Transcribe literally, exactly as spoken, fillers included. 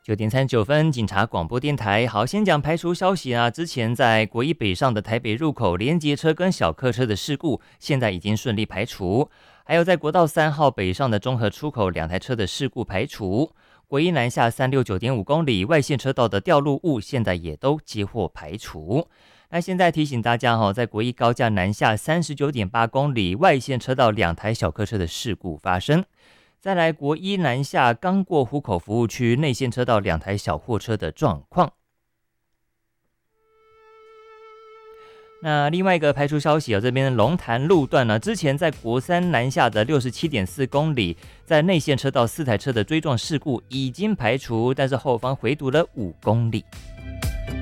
九点三十九分，警察广播电台。好，先讲排除消息啊。之前在国一北上的台北入口连接车跟小客车的事故，现在已经顺利排除。还有在国道三号北上的中和出口两台车的事故排除。国一南下三六九点五公里外线车道的掉路物，现在也都接获排除。那现在提醒大家哈，在国一高架南下三十九点八公里外线车道两台小客车的事故发生。再来国一南下刚过湖口服务区内线车道两台小货车的状况。那另外一个排除消息啊，这边龙潭路段呢，之前在国三南下的六十七点四公里，在内线车道四台车的追撞事故已经排除，但是后方回堵了五公里。